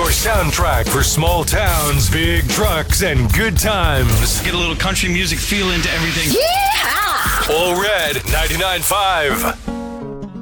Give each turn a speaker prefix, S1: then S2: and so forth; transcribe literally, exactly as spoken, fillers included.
S1: Your soundtrack for small towns, big trucks, and good times.
S2: Get a little country music feel into everything.
S3: Yeehaw!
S1: All Red ninety-nine point five.